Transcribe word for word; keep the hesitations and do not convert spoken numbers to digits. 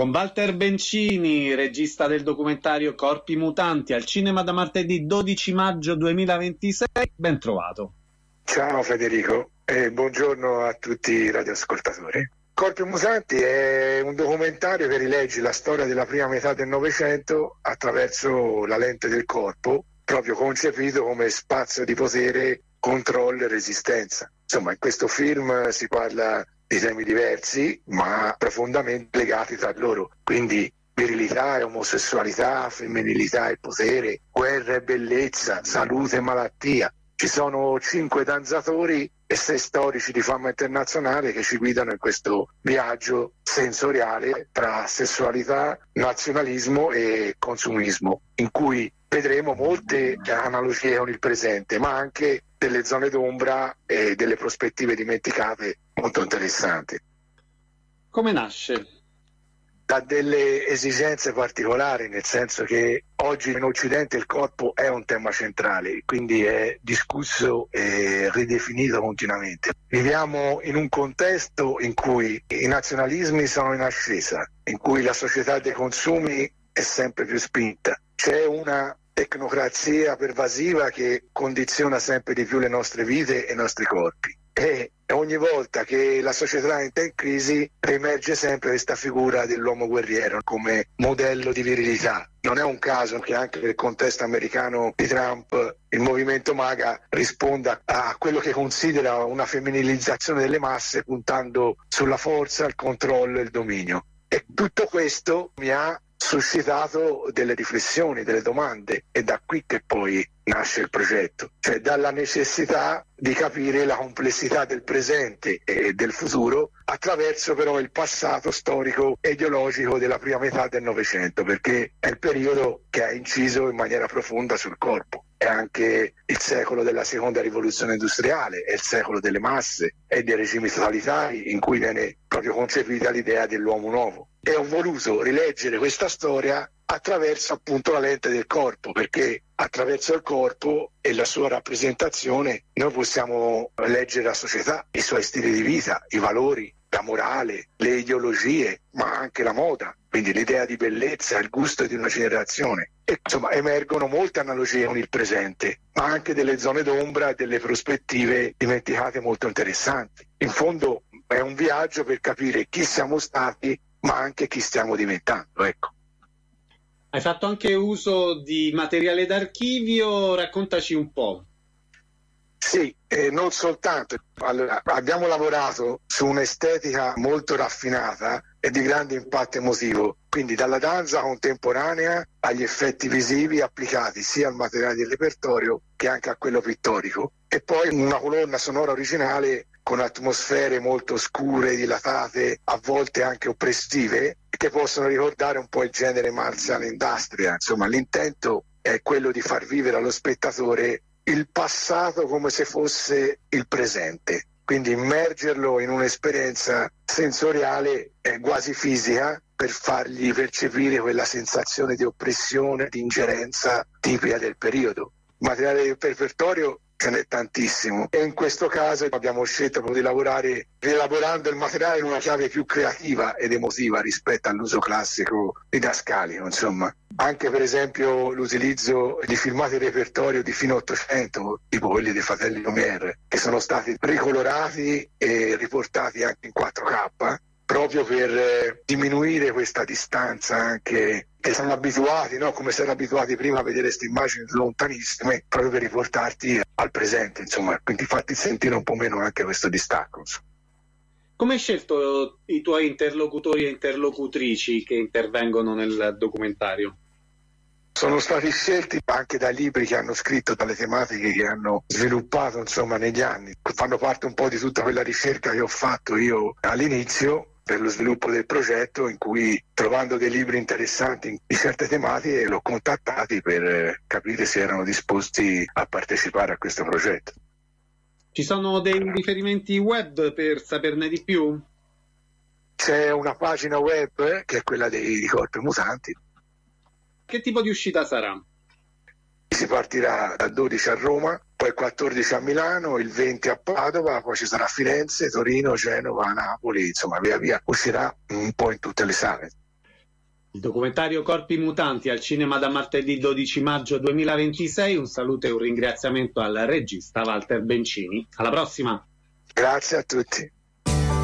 Con Walter Bencini, regista del documentario Corpi Mutanti, al cinema da martedì dodici maggio duemilaventisei, ben trovato. Ciao Federico e buongiorno a tutti i radioascoltatori. Corpi Mutanti è un documentario che rilegge la storia della prima metà del Novecento attraverso la lente del corpo, proprio concepito come spazio di potere, controllo e resistenza. Insomma, in questo film si parla di temi diversi ma profondamente legati tra loro, quindi virilità e omosessualità, femminilità e potere, guerra e bellezza, salute e malattia. Ci sono cinque danzatori e sei storici di fama internazionale che ci guidano in questo viaggio sensoriale tra sessualità, nazionalismo e consumismo, in cui vedremo molte analogie con il presente, ma anche delle zone d'ombra e delle prospettive dimenticate molto interessanti. Come nasce? Da delle esigenze particolari, nel senso che oggi in Occidente il corpo è un tema centrale, quindi è discusso e ridefinito continuamente. Viviamo in un contesto in cui i nazionalismi sono in ascesa, in cui la società dei consumi è sempre più spinta. C'è una tecnocrazia pervasiva che condiziona sempre di più le nostre vite e i nostri corpi. E ogni volta che la società entra in crisi riemerge sempre questa figura dell'uomo guerriero come modello di virilità. Non è un caso che anche nel contesto americano di Trump il movimento MAGA risponda a quello che considera una femminilizzazione delle masse, puntando sulla forza, il controllo e il dominio. E tutto questo mi ha suscitato delle riflessioni, delle domande, e da qui che poi nasce il progetto, cioè dalla necessità di capire la complessità del presente e del futuro attraverso però il passato storico e ideologico della prima metà del Novecento, perché è il periodo che ha inciso in maniera profonda sul corpo. È anche il secolo della seconda rivoluzione industriale, è il secolo delle masse e dei regimi totalitari in cui viene proprio concepita l'idea dell'uomo nuovo. E ho voluto rileggere questa storia attraverso appunto la lente del corpo, perché attraverso il corpo e la sua rappresentazione noi possiamo leggere la società, i suoi stili di vita, i valori, la morale, le ideologie, ma anche la moda, quindi l'idea di bellezza, il gusto di una generazione. E insomma emergono molte analogie con il presente, ma anche delle zone d'ombra e delle prospettive dimenticate molto interessanti. In fondo è un viaggio per capire chi siamo stati, ma anche chi stiamo diventando, ecco. Hai fatto anche uso di materiale d'archivio, raccontaci un po'. Sì, eh, non soltanto. Allora, abbiamo lavorato su un'estetica molto raffinata e di grande impatto emotivo, quindi dalla danza contemporanea agli effetti visivi applicati sia al materiale del repertorio che anche a quello pittorico, e poi una colonna sonora originale con atmosfere molto scure, dilatate, a volte anche oppressive, che possono ricordare un po' il genere Martian Industria. Insomma, l'intento è quello di far vivere allo spettatore il passato come se fosse il presente, quindi immergerlo in un'esperienza sensoriale eh, quasi fisica, per fargli percepire quella sensazione di oppressione, di ingerenza tipica del periodo. Materiale del repertorio ce n'è tantissimo, e in questo caso abbiamo scelto di lavorare rielaborando il materiale in una chiave più creativa ed emotiva rispetto all'uso classico didascalico. Insomma, anche per esempio l'utilizzo di filmati repertorio di fine Ottocento, tipo quelli dei fratelli Lumière, che sono stati ricolorati e riportati anche in quattro K, proprio per eh, diminuire questa distanza anche che siamo abituati, no? Come si erano abituati prima a vedere queste immagini lontanissime, proprio per riportarti al presente, insomma, quindi fatti sentire un po' meno anche questo distacco, insomma. Come hai scelto i tuoi interlocutori e interlocutrici che intervengono nel documentario? Sono stati scelti anche da libri che hanno scritto, dalle tematiche che hanno sviluppato insomma negli anni, fanno parte un po' di tutta quella ricerca che ho fatto io all'inizio per lo sviluppo del progetto, in cui, trovando dei libri interessanti di certe tematiche, l'ho contattati per capire se erano disposti a partecipare a questo progetto. Ci sono dei riferimenti web per saperne di più? C'è una pagina web che è quella dei Corpi Mutanti. Che tipo di uscita sarà? Si partirà dal dodici a Roma, poi il quattordici a Milano, il venti a Padova, poi ci sarà Firenze, Torino, Genova, Napoli, insomma via via uscirà un po' in tutte le sale. Il documentario Corpi mutanti al cinema da martedì dodici maggio duemilaventisei. Un saluto e un ringraziamento al regista Walter Bencini. Alla prossima. Grazie a tutti.